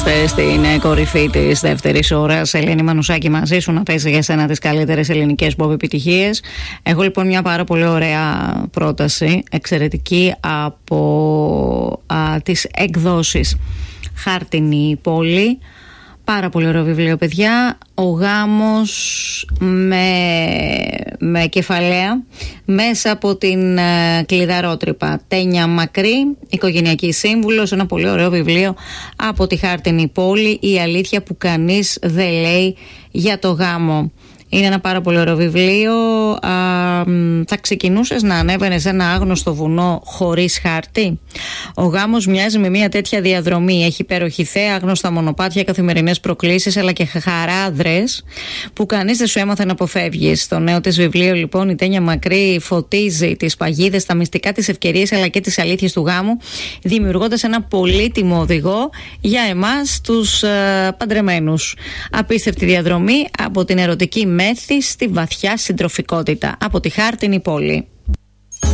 Στην κορυφή της δεύτερης ώρας, Ελένη Μανουσάκη μαζί σου να παίζει για σένα τις καλύτερες ελληνικές pop επιτυχίες. Έχω λοιπόν μια πάρα πολύ ωραία πρόταση, εξαιρετική, από τις εκδόσεις Χάρτινη Πόλη. Πάρα πολύ ωραίο βιβλίο, παιδιά. Ο γάμος με κεφαλαία μέσα από την κλειδαρότρυπα. Τένια Μακρύ, οικογενειακή σύμβουλος. Ένα πολύ ωραίο βιβλίο από τη Χάρτινη Πόλη. Η αλήθεια που κανείς δεν λέει για το γάμο. Είναι ένα πάρα πολύ ωραίο βιβλίο. Θα ξεκινούσες να ανέβαινες ένα άγνωστο βουνό χωρίς χάρτη? Ο γάμος μοιάζει με μια τέτοια διαδρομή. Έχει υπέροχη θέα, άγνωστα μονοπάτια, καθημερινές προκλήσεις, αλλά και χαράδρες που κανείς δεν σου έμαθε να αποφεύγεις. Στο νέο της βιβλίο, λοιπόν, η Τένια Μακρύ φωτίζει τις παγίδες, τα μυστικά, τις ευκαιρίες αλλά και τις αλήθειες του γάμου, δημιουργώντας ένα πολύτιμο οδηγό για εμάς τους παντρεμένους. Απίστευτη διαδρομή από την ερωτική μέθη στη βαθιά συντροφικότητα. Από τη Χάρτινη Πόλη.